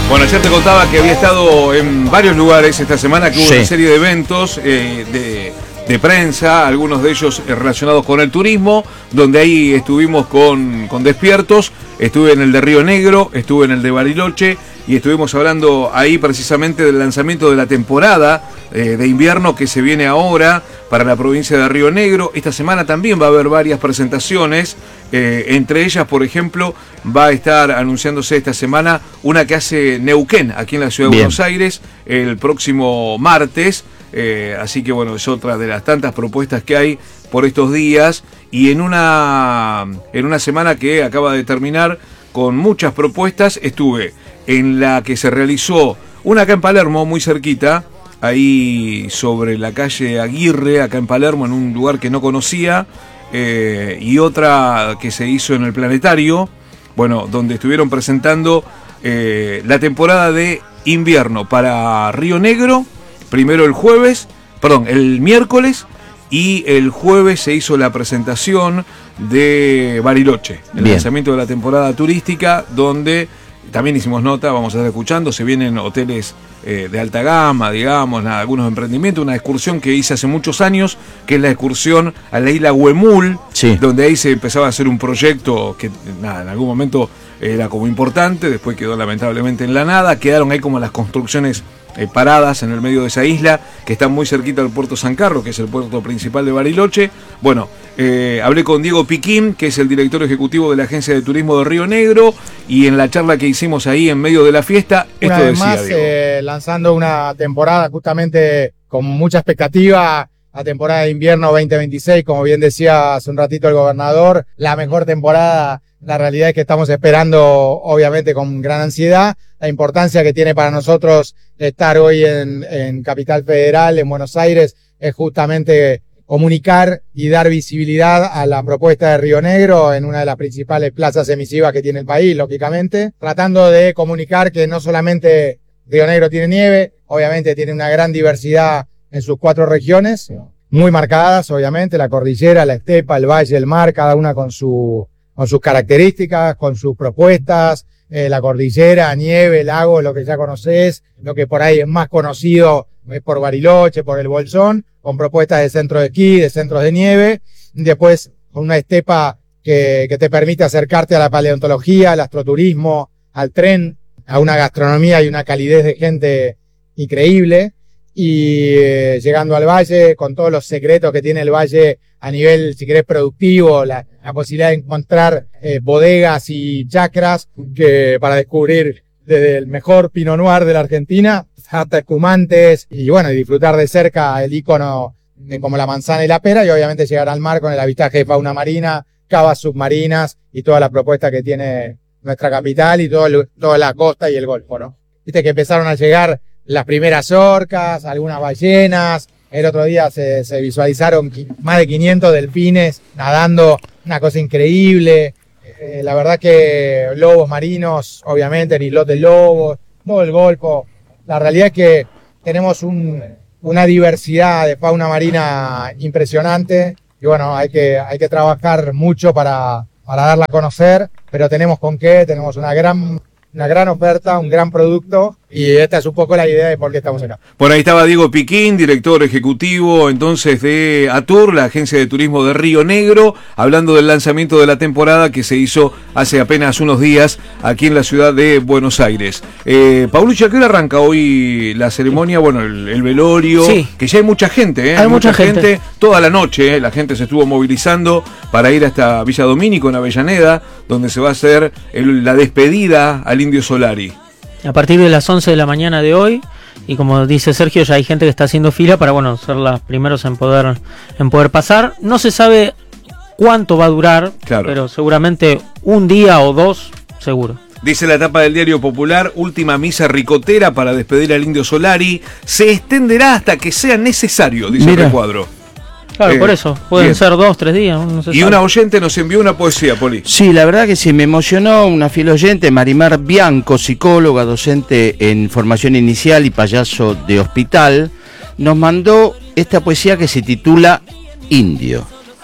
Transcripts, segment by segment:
Bueno, ayer te contaba que había estado en varios lugares esta semana, que hubo una serie de eventos de prensa, algunos de ellos relacionados con el turismo, donde ahí estuvimos con Despiertos. Estuve en el de Río Negro, estuve en el de Bariloche y estuvimos hablando ahí precisamente del lanzamiento de la temporada de invierno que se viene ahora para la provincia de Río Negro. Esta semana también va a haber varias presentaciones, entre ellas, por ejemplo, va a estar anunciándose esta semana una que hace Neuquén, aquí en la ciudad de Buenos Aires, el próximo martes. Así que bueno, es otra de las tantas propuestas que hay por estos días, y en una semana que acaba de terminar con muchas propuestas. Estuve en la que se realizó una acá en Palermo, muy cerquita, ahí sobre la calle Aguirre, acá en Palermo, en un lugar que no conocía, y otra que se hizo en el Planetario, bueno, donde estuvieron presentando la temporada de invierno para Río Negro. Primero el miércoles, y el jueves se hizo la presentación de Bariloche, el lanzamiento de la temporada turística, donde también hicimos nota, vamos a estar escuchando, se vienen hoteles de alta gama, digamos, algunos emprendimientos, una excursión que hice hace muchos años, que es la excursión a la isla Huemul, donde ahí se empezaba a hacer un proyecto que en algún momento era como importante, después quedó lamentablemente en la nada, quedaron ahí como las construcciones paradas en el medio de esa isla, que está muy cerquita del puerto San Carlos, que es el puerto principal de Bariloche. Bueno, hablé con Diego Piquín, que es el director ejecutivo de la Agencia de Turismo de Río Negro, y en la charla que hicimos ahí en medio de la fiesta, esto una vez decía más, Diego. Lanzando una temporada justamente con mucha expectativa, la temporada de invierno 2026, como bien decía hace un ratito el gobernador, la mejor temporada. La realidad es que estamos esperando, obviamente, con gran ansiedad. La importancia que tiene para nosotros estar hoy en Capital Federal, en Buenos Aires, es justamente comunicar y dar visibilidad a la propuesta de Río Negro en una de las principales plazas emisivas que tiene el país, lógicamente, tratando de comunicar que no solamente Río Negro tiene nieve, obviamente tiene una gran diversidad en sus 4 regiones, muy marcadas, obviamente, la cordillera, la estepa, el valle, el mar, cada una con sus características, con sus propuestas, la cordillera, nieve, lago, lo que ya conocés, lo que por ahí es más conocido es por Bariloche, por el Bolsón, con propuestas de centros de esquí, de centros de nieve, después con una estepa que te permite acercarte a la paleontología, al astroturismo, al tren, a una gastronomía y una calidez de gente increíble, y llegando al valle con todos los secretos que tiene el valle a nivel, si querés, productivo, la posibilidad de encontrar bodegas y chacras que para descubrir desde el mejor Pinot Noir de la Argentina hasta espumantes, y bueno, y disfrutar de cerca el ícono como la manzana y la pera, y obviamente llegar al mar con el avistaje de fauna marina, cavas submarinas y toda la propuesta que tiene nuestra capital y toda la costa y el Golfo, ¿no? Viste que empezaron a llegar las primeras orcas, algunas ballenas. El otro día se visualizaron más de 500 delfines nadando, una cosa increíble. La verdad que lobos marinos, obviamente, el islote de lobos, todo el Golfo. La realidad es que tenemos una diversidad de fauna marina impresionante, y bueno, hay que trabajar mucho para darla a conocer, pero tenemos con qué, tenemos una gran oferta, un gran producto, y esta es un poco la idea de por qué estamos acá. Por ahí estaba Diego Piquín, director ejecutivo entonces de ATUR, la agencia de turismo de Río Negro, hablando del lanzamiento de la temporada que se hizo hace apenas unos días aquí en la ciudad de Buenos Aires. Paulucci, ¿a qué hora arranca hoy la ceremonia? Bueno, el velorio, que ya hay mucha gente, hay mucha gente. Toda la noche, la gente se estuvo movilizando para ir hasta Villa Domínico, en Avellaneda, donde se va a hacer la despedida al Indio Solari. A partir de las 11 de la mañana de hoy, y como dice Sergio, ya hay gente que está haciendo fila para, bueno, ser los primeros en poder pasar. No se sabe cuánto va a durar, pero seguramente un día o 2, seguro. Dice la tapa del Diario Popular: última misa ricotera para despedir al Indio Solari. Se extenderá hasta que sea necesario, dice el recuadro. Claro, por eso, pueden ser 2, 3 días. No se sabe. Una oyente nos envió una poesía, Poli. Sí, la verdad que sí, me emocionó una fiel oyente, Marimar Bianco, psicóloga, docente en formación inicial y payaso de hospital, nos mandó esta poesía que se titula Indio.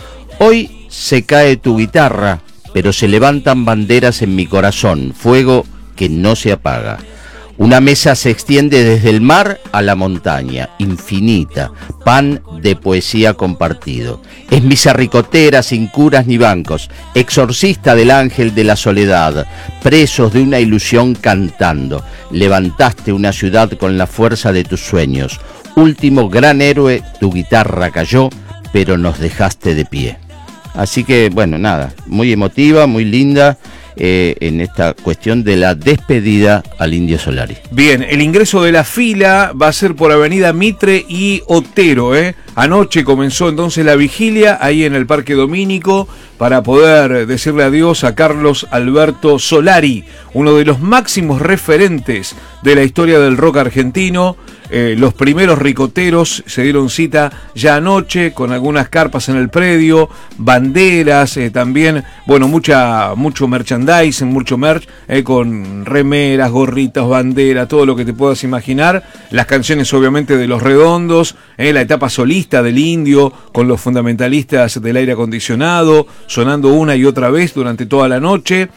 Hoy se cae tu guitarra, pero se levantan banderas en mi corazón, fuego que no se apaga. Una mesa se extiende desde el mar a la montaña, infinita, pan de poesía compartido. Es misa ricotera sin curas ni bancos, exorcista del ángel de la soledad, presos de una ilusión cantando. Levantaste una ciudad con la fuerza de tus sueños. Último gran héroe, tu guitarra cayó, pero nos dejaste de pie. Así que, bueno, nada, muy emotiva, muy linda. En esta cuestión de la despedida al Indio Solari. Bien, el ingreso de la fila va a ser por Avenida Mitre y Otero. Anoche comenzó entonces la vigilia ahí en el Parque Domínico para poder decirle adiós a Carlos Alberto Solari, uno de los máximos referentes de la historia del rock argentino. Los primeros ricoteros se dieron cita ya anoche con algunas carpas en el predio, banderas, también, bueno, mucho merchandising, mucho merch, con remeras, gorritas, banderas, todo lo que te puedas imaginar. Las canciones obviamente de Los Redondos, la etapa solista del Indio con los fundamentalistas del aire acondicionado, sonando una y otra vez durante toda la noche.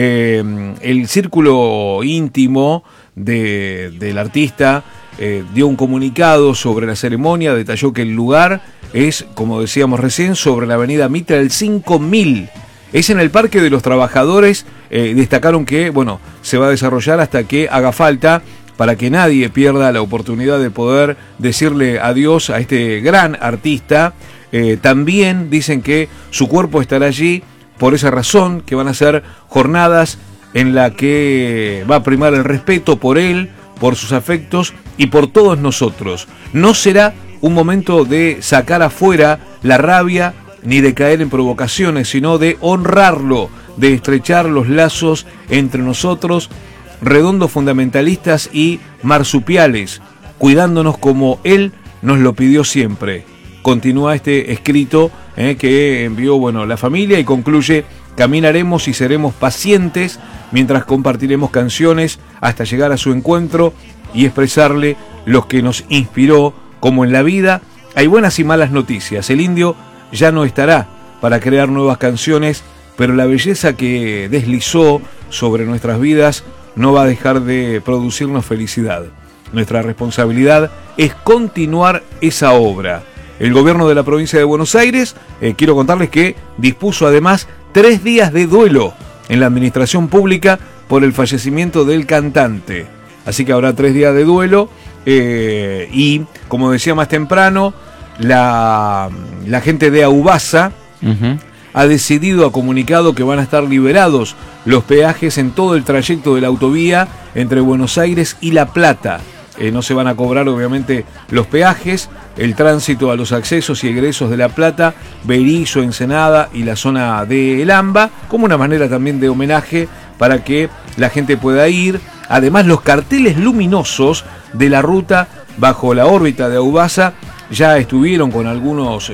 El círculo íntimo del artista dio un comunicado sobre la ceremonia, detalló que el lugar es, como decíamos recién, sobre la avenida Mitre del 5000. Es en el Parque de los Trabajadores. Destacaron que, bueno, se va a desarrollar hasta que haga falta para que nadie pierda la oportunidad de poder decirle adiós a este gran artista. También dicen que su cuerpo estará allí por esa razón, que van a ser jornadas en la que va a primar el respeto por él, por sus afectos y por todos nosotros. No será un momento de sacar afuera la rabia ni de caer en provocaciones, sino de honrarlo, de estrechar los lazos entre nosotros, redondos fundamentalistas y marsupiales, cuidándonos como él nos lo pidió siempre. Continúa este escrito que envió, bueno, la familia y concluye: caminaremos y seremos pacientes mientras compartiremos canciones hasta llegar a su encuentro y expresarle lo que nos inspiró. Como en la vida hay buenas y malas noticias. El Indio ya no estará para crear nuevas canciones, pero la belleza que deslizó sobre nuestras vidas no va a dejar de producirnos felicidad. Nuestra responsabilidad es continuar esa obra. El gobierno de la provincia de Buenos Aires, quiero contarles que dispuso además 3 días de duelo en la administración pública por el fallecimiento del cantante. Así que habrá 3 días de duelo y, como decía más temprano, la gente de Aubasa ha decidido, ha comunicado que van a estar liberados los peajes en todo el trayecto de la autovía entre Buenos Aires y La Plata. No se van a cobrar obviamente los peajes. El tránsito a los accesos y egresos de La Plata, Berizo, Ensenada y la zona de El Amba, como una manera también de homenaje para que la gente pueda ir. Además, los carteles luminosos de la ruta bajo la órbita de Aubasa ya estuvieron con algunas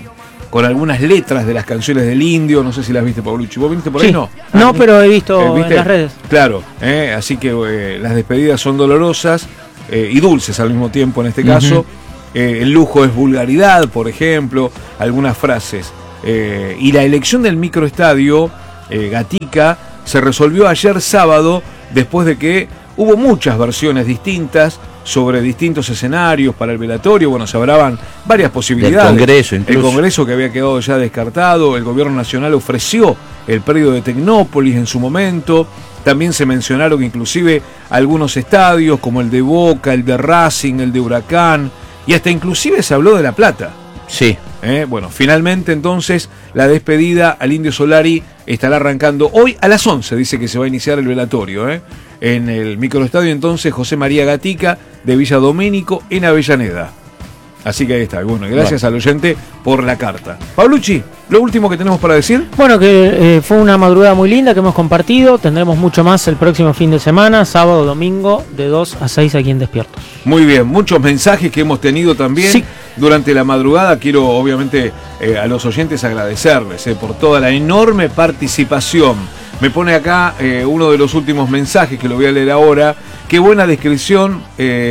letras de las canciones del Indio. No sé si las viste, Paulucci. ¿Vos viste por ahí? No, no, pero he visto en las redes. Claro, así que las despedidas son dolorosas y dulces al mismo tiempo en este caso. El lujo es vulgaridad, por ejemplo, algunas frases. Y la elección del microestadio Gatica se resolvió ayer sábado, después de que hubo muchas versiones distintas sobre distintos escenarios para el velatorio. Bueno, se hablaban varias posibilidades. El Congreso, incluso. El Congreso, que había quedado ya descartado. El gobierno nacional ofreció el predio de Tecnópolis en su momento. También se mencionaron inclusive algunos estadios como el de Boca, el de Racing, el de Huracán, y hasta inclusive se habló de La Plata. Sí. Bueno, finalmente entonces la despedida al Indio Solari estará arrancando hoy a las 11, dice que se va a iniciar el velatorio, en el microestadio entonces José María Gatica de Villa Domínico en Avellaneda. Así que ahí está. Bueno, gracias al oyente por la carta. Paulucci, lo último que tenemos para decir. Bueno, que fue una madrugada muy linda que hemos compartido. Tendremos mucho más el próximo fin de semana, sábado, domingo, de 2 a 6 aquí en Despiertos. Muy bien, muchos mensajes que hemos tenido también durante la madrugada. Quiero obviamente a los oyentes agradecerles por toda la enorme participación. Me pone acá uno de los últimos mensajes que lo voy a leer ahora. Qué buena descripción.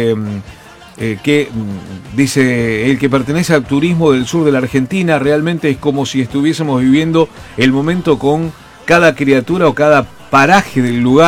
Que dice: el que pertenece al turismo del sur de la Argentina realmente es como si estuviésemos viviendo el momento con cada criatura o cada paraje del lugar.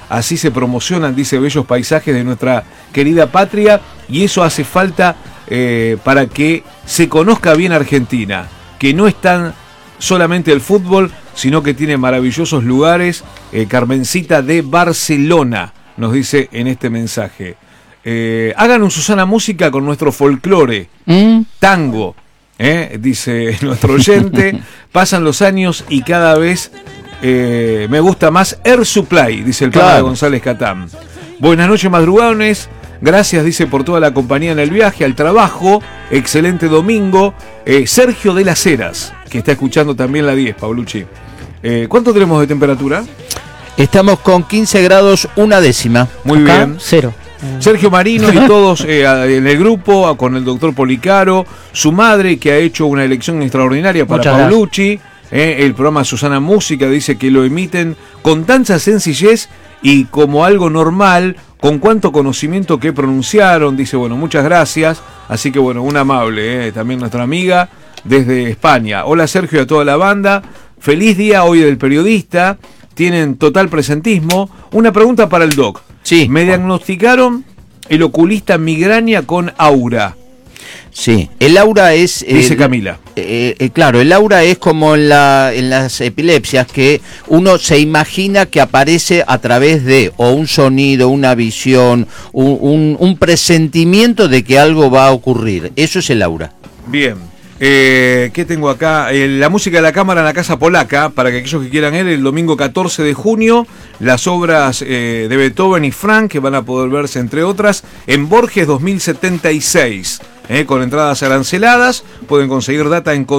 así se promocionan, dice, bellos paisajes de nuestra querida patria, y eso hace falta para que se conozca bien Argentina, que no es tan solamente el fútbol, sino que tiene maravillosos lugares. Carmencita de Barcelona nos dice en este mensaje. Hagan un Susana Música con nuestro folclore, tango, dice nuestro oyente. Pasan los años y cada vez me gusta más Air Supply, dice el padre González Catán. Buenas noches, madrugones. Gracias, dice, por toda la compañía en el viaje, al trabajo. Excelente domingo. Sergio de las Heras, que está escuchando también la 10, Paulucci. ¿Cuánto tenemos de temperatura? Estamos con 15 grados, una décima. Muy Acá, bien. 0. Sergio Marino y todos en el grupo, con el doctor Policaro, su madre, que ha hecho una elección extraordinaria para Paulucci. El programa Susana Música, dice que lo emiten con tanta sencillez y como algo normal, con cuánto conocimiento que pronunciaron. Dice, bueno, muchas gracias. Así que bueno, un amable, también nuestra amiga desde España. Hola Sergio y a toda la banda. Feliz día hoy del periodista. Tienen total presentismo. Una pregunta para el doc. Sí. Me diagnosticaron el oculista migraña con aura. Sí, el aura es... dice Camila. Claro, el aura es como en las epilepsias, que uno se imagina que aparece a través de o un sonido, una visión, un presentimiento de que algo va a ocurrir. Eso es el aura. Bien. ¿Qué tengo acá? La música de la cámara en la Casa Polaca, para que aquellos que quieran ir, el domingo 14 de junio, las obras de Beethoven y Frank, que van a poder verse, entre otras, en Borges 2076. Con entradas aranceladas. Pueden conseguir data en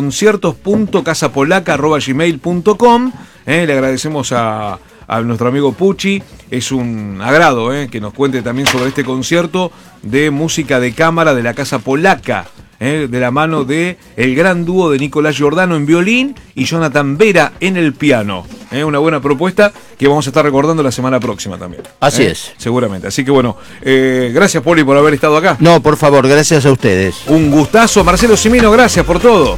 conciertos.casapolaca@gmail.com. Le agradecemos a nuestro amigo Pucci. Es un agrado que nos cuente también sobre este concierto de música de cámara de la Casa Polaca, de la mano de el gran dúo de Nicolás Giordano en violín y Jonathan Vera en el piano. Una buena propuesta que vamos a estar recordando la semana próxima también. Así es. Seguramente. Así que bueno, gracias Poli por haber estado acá. No, por favor, gracias a ustedes. Un gustazo. Marcelo Cimino, gracias por todo.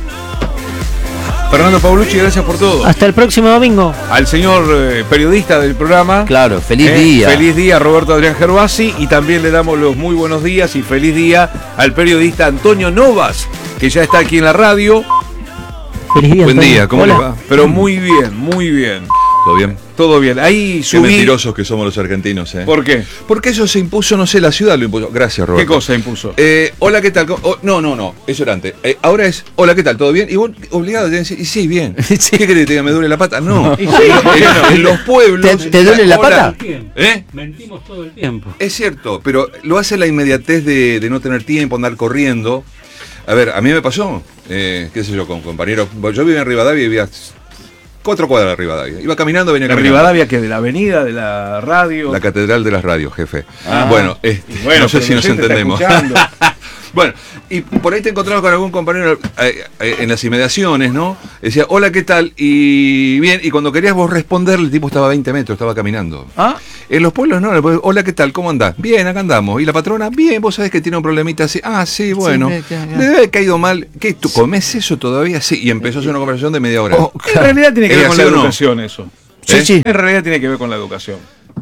Fernando Paulucci, gracias por todo. Hasta el próximo domingo. Al señor periodista del programa. Claro, feliz día. Feliz día, Roberto Adrián Gervasi. Y también le damos los muy buenos días y feliz día al periodista Antonio Novas, que ya está aquí en la radio. Feliz día, Buen Antonio. día, ¿cómo Hola. les va? Pero muy bien, muy bien. ¿Todo bien? Todo bien. Ahí Qué subí. mentirosos que somos los argentinos, ¿eh? ¿Por qué? Porque eso se impuso, no sé, la ciudad lo impuso. Gracias, Roberto. ¿Qué cosa impuso? Hola, ¿qué tal? No, eso era antes. Ahora es, hola, ¿qué tal? ¿Todo bien? Y vos obligado a decir, y sí, bien. ¿Qué querés que te diga? ¿Me duele la pata? No. En los pueblos... ¿Te duele la Hola. pata? Mentimos todo el tiempo. Es cierto, pero lo hace la inmediatez de no tener tiempo, andar corriendo. A ver, a mí me pasó, qué sé yo, con compañeros. Yo vivía en Rivadavia y vivía 4 cuadras de Rivadavia. Iba caminando, venía ¿De caminando. Rivadavia que de la avenida, de la radio? La catedral de las radios, jefe. Ah. Bueno, no sé si nos entendemos. entendemos. Bueno, y por ahí te encontrabas con algún compañero en las inmediaciones, ¿no? Decía, hola, ¿qué tal? Y bien, y cuando querías vos responder, el tipo estaba a 20 metros, estaba caminando. ¿Ah? En los pueblos no, hola, ¿qué tal? ¿Cómo andás? Bien, acá andamos. Y la patrona, bien, vos sabés que tiene un problemita así. Ah, sí, bueno. Sí, le debe haber caído mal. ¿Qué? ¿Tú comés eso todavía? Sí. Y empezó a hacer una conversación de media hora. Oh, En realidad tiene que ver con ¿Sí la o no? educación eso. Sí, sí. En realidad tiene que ver con la educación.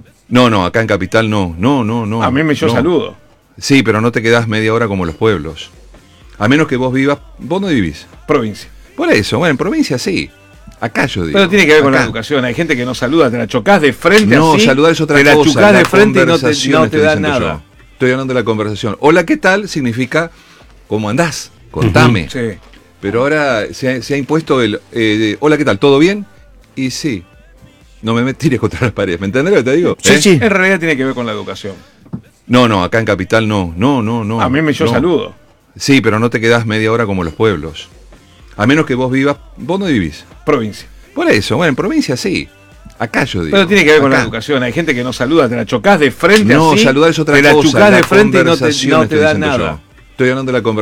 No, acá en Capital no. A mí yo no. saludo. Sí, pero no te quedás media hora como los pueblos. A menos que vos vivas... ¿Vos no vivís? Provincia. Por eso, bueno, en provincia sí. Acá yo digo. Pero tiene que ver con la acá. educación. Hay gente que no saluda, te la chocás de frente No, así. saludar es otra te la cosa. chocás la de frente y no te conversación da estoy diciendo nada. yo. Estoy hablando de la conversación. Hola, ¿qué tal? Significa, ¿cómo andás? Contame. Sí. Pero ahora se ha impuesto el... hola, ¿qué tal? ¿Todo bien? Y sí. No me tires contra las paredes. ¿Me entendés lo que te digo? Sí, sí. En realidad tiene que ver con la educación. No, acá en Capital no. A mí yo no. saludo. Sí, pero no te quedás media hora como los pueblos. A menos que vos vivas... ¿Vos no vivís? Provincia. Por eso, bueno, en provincia sí. Acá yo digo. Pero tiene que ver con la acá. educación. Hay gente que no saluda, te la chocás de frente No, así. saludar es otra te cosa. la chocás la de frente y no conversación te estoy da diciendo nada. yo. Estoy hablando de la conversación.